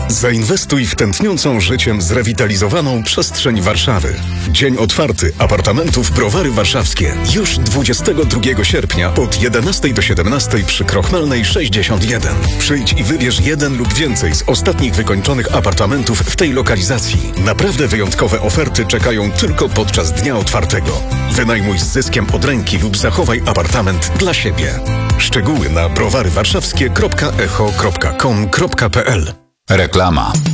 Zainwestuj w tętniącą życiem zrewitalizowaną przestrzeń Warszawy. Dzień otwarty apartamentów Browary Warszawskie. Już 22 sierpnia od 11 do 17 przy Krochmalnej 61. Przyjdź i wybierz jeden lub więcej z ostatnich wykończonych apartamentów w tej lokalizacji. Naprawdę wyjątkowe oferty czekają tylko podczas dnia otwartego. Wynajmuj z zyskiem od ręki lub zachowaj apartament dla siebie. Szczegóły na browarywarszawskie.echo.com.pl. Reklama.